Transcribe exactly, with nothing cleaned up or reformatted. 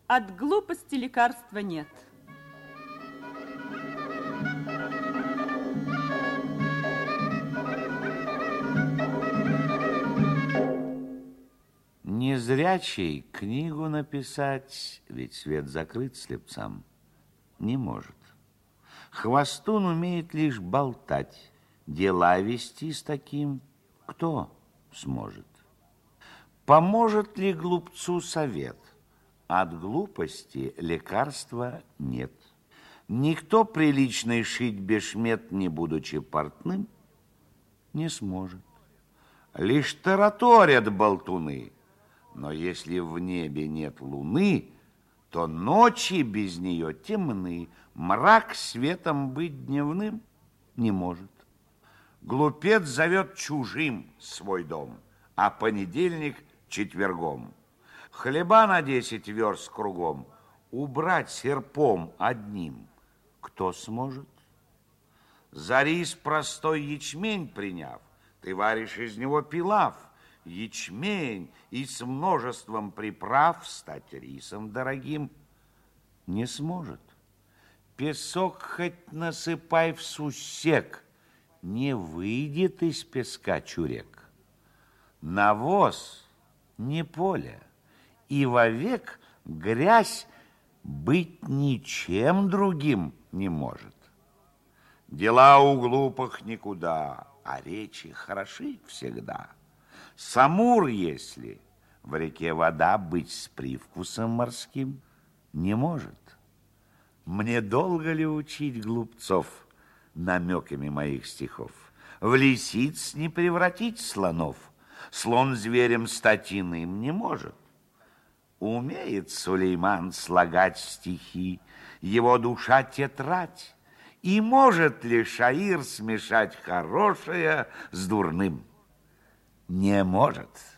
От глупости лекарства нет. Незрячий книгу написать, ведь свет закрыт слепцам, не может. Хвостун умеет лишь болтать, дела вести с таким кто сможет. Поможет ли глупцу совет? От глупости лекарства нет. Никто приличный шить бешмет, не будучи портным, не сможет. Лишь тараторят болтуны, но если в небе нет луны, то ночи без нее темны, мрак светом быть дневным не может. Глупец зовет чужим свой дом, а понедельник четвергом. Хлеба на десять верст кругом убрать серпом одним кто сможет? За рис простой ячмень приняв, ты варишь из него пилав. Ячмень и с множеством приправ стать рисом дорогим не сможет. Песок хоть насыпай в сусек, не выйдет из песка чурек. Навоз не поле, и вовек грязь быть ничем другим не может. Дела у глупых никуда, а речи хороши всегда. Самур, если в реке вода быть с привкусом морским не может. Мне долго ли учить глупцов намеками моих стихов? В лисиц не превратить слонов, слон зверем стать иным не может. Умеет Сулейман слагать стихи, его душа тетрадь, и может ли шаир смешать хорошее с дурным? Не может.